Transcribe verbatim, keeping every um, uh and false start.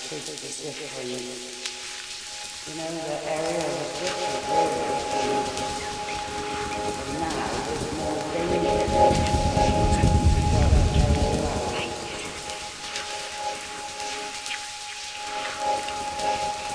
because it's different. You know, the area was different really, and now there's more danger. But they're all out.